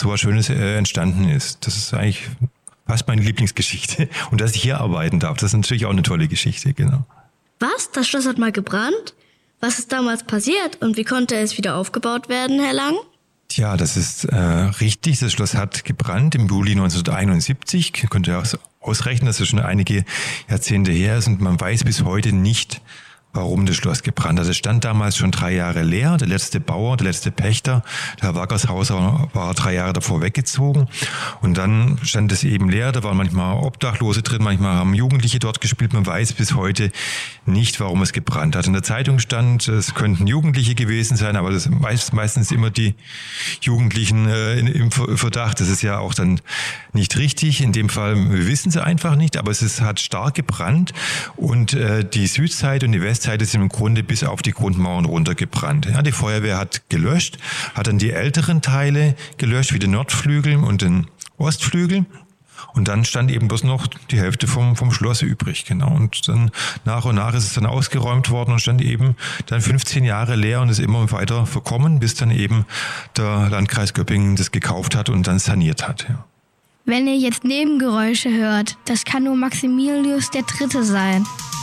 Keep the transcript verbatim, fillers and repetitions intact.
so was Schönes äh, entstanden ist. Das ist eigentlich fast meine Lieblingsgeschichte. Und dass ich hier arbeiten darf, das ist natürlich auch eine tolle Geschichte, genau. Was? Das Schloss hat mal gebrannt? Was ist damals passiert und wie konnte es wieder aufgebaut werden, Herr Lang? Tja, das ist äh, richtig. Das Schloss hat gebrannt im Juli neunzehnhunderteinundsiebzig. Könnt ihr auch ausrechnen, dass es schon einige Jahrzehnte her ist und man weiß bis heute nicht, warum das Schloss gebrannt hat. Es stand damals schon drei Jahre leer. Der letzte Bauer, der letzte Pächter, der Herr Wackershauser, war drei Jahre davor weggezogen. Und dann stand es eben leer. Da waren manchmal Obdachlose drin, manchmal haben Jugendliche dort gespielt. Man weiß bis heute nicht, warum es gebrannt hat. In der Zeitung stand, es könnten Jugendliche gewesen sein, aber das meist, meistens immer die Jugendlichen äh, im Verdacht. Das ist ja auch dann nicht richtig. In dem Fall, wir wissen es einfach nicht, aber es ist, hat stark gebrannt und äh, die Südseite und die Westseite sind im Grunde bis auf die Grundmauern runtergebrannt. Ja, die Feuerwehr hat gelöscht, hat dann die älteren Teile gelöscht, wie den Nordflügel und den Ostflügel. Und dann stand eben bloß noch die Hälfte vom, vom Schloss übrig, genau. Und dann nach und nach ist es dann ausgeräumt worden und stand eben dann fünfzehn Jahre leer und ist immer weiter verkommen, bis dann eben der Landkreis Göppingen das gekauft hat und dann saniert hat, ja. Wenn ihr jetzt Nebengeräusche hört, das kann nur Maximilius der Dritte sein.